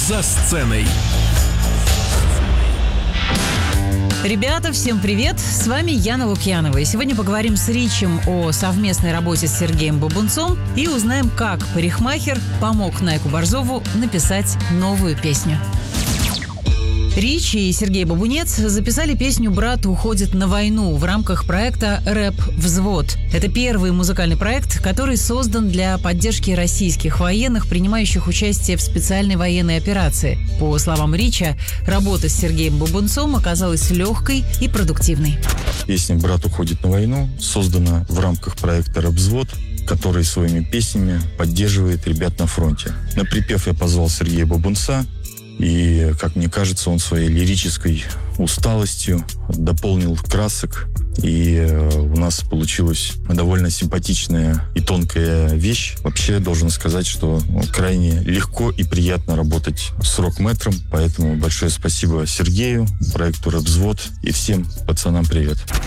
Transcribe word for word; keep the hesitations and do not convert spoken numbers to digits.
За сценой. Ребята, всем привет! С вами Яна Лукьянова. И сегодня поговорим с Ричем о совместной работе с Сергеем Бабунцом и узнаем, как парикмахер помог Найку Борзову написать новую песню. Рич и Сергей Бабунец записали песню «Брат уходит на войну» в рамках проекта «Рэп-взвод». Это первый музыкальный проект, который создан для поддержки российских военных, принимающих участие в специальной военной операции. По словам Рича, работа с Сергеем Бабунцом оказалась легкой и продуктивной. Песня «Брат уходит на войну» создана в рамках проекта «Рэп-взвод», который своими песнями поддерживает ребят на фронте. На припев я позвал Сергея Бабунца. И, как мне кажется, он своей лирической усталостью дополнил красок. И э, у нас получилась довольно симпатичная и тонкая вещь. Вообще, должен сказать, что ну, крайне легко и приятно работать с рок-мэтром. Поэтому большое спасибо Сергею, проекту «Рэп-взвод» и всем пацанам привет.